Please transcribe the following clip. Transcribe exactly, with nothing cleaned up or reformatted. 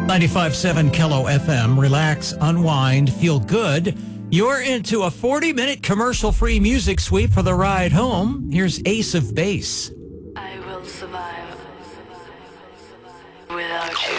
ninety-five point seven Kello F M. Relax, unwind, feel good. You're into a forty-minute commercial-free music sweep for the ride home. Here's Ace of Base. I will survive without you.